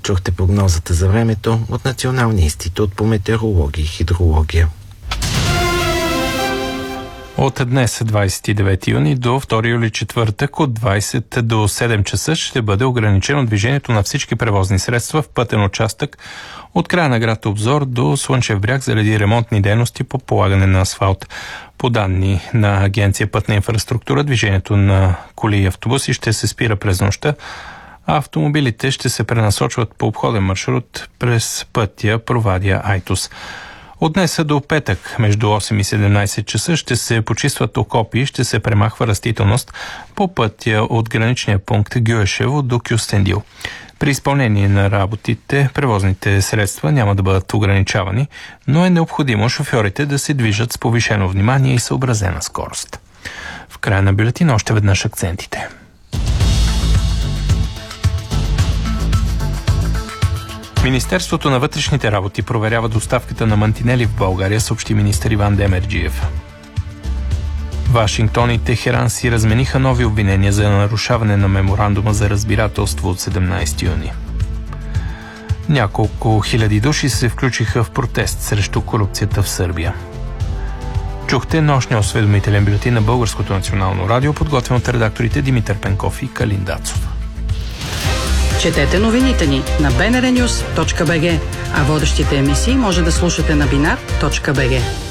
Чухте прогнозата за времето от Националния институт по метеорология и хидрология. От днес 29 юни до 2 юли четвъртък от 20 до 7 часа ще бъде ограничено движението на всички превозни средства в пътен участък от края на град Обзор до Слънчев бряг заради ремонтни дейности по полагане на асфалт. По данни на Агенция Пътна инфраструктура, движението на коли и автобуси ще се спира през нощта, а автомобилите ще се пренасочват по обходен маршрут през пътя Провадия-Айтос. От днес до петък между 8 и 17 часа ще се почистват окопи и ще се премахва растителност по пътя от граничния пункт Гюешево до Кюстендил. При изпълнение на работите превозните средства няма да бъдат ограничавани, но е необходимо шофьорите да се движат с повишено внимание и съобразена скорост. В края на бюлетина още веднъж акцентите. Министерството на вътрешните работи проверява доставката на мантинели в България, съобщи министър Иван Демерджиев. Вашингтон и Техеран си размениха нови обвинения за нарушаване на меморандума за разбирателство от 17 юни. Няколко хиляди души се включиха в протест срещу корупцията в Сърбия. Чухте нощния осведомителен бюлетин на Българското национално радио, подготвен от редакторите Димитър Пенков и Калин Дацов. Четете новините ни на bnrnews.bg, а водещите емисии може да слушате на binar.bg.